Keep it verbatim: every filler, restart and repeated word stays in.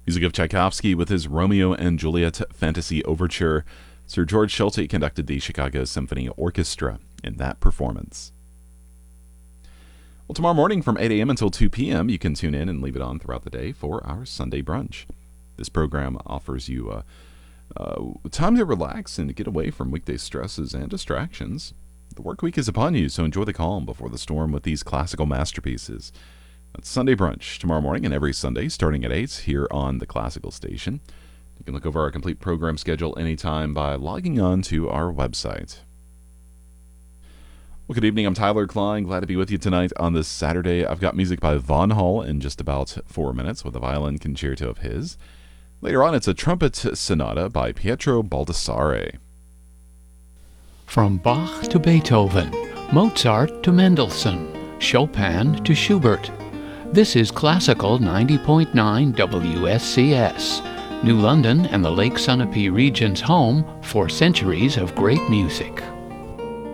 Music of Tchaikovsky with his Romeo and Juliet Fantasy Overture. Sir George Schulte conducted the Chicago Symphony Orchestra in that performance. Well, tomorrow morning from eight a.m. until two p.m., you can tune in and leave it on throughout the day for our Sunday brunch. This program offers you uh, uh, time to relax and to get away from weekday stresses and distractions. The work week is upon you, so enjoy the calm before the storm with these classical masterpieces. That's Sunday brunch tomorrow morning and every Sunday starting at eight here on the Classical Station. You can look over our complete program schedule anytime by logging on to our website. Well, good evening. I'm Tyler Klein. Glad to be with you tonight on this Saturday. I've got music by Von Hall in just about four minutes with a violin concerto of his. Later on, it's a trumpet sonata by Pietro Baldassare. From Bach to Beethoven, Mozart to Mendelssohn, Chopin to Schubert. This is Classical ninety point nine W S C S, New London and the Lake Sunapee region's home for centuries of great music.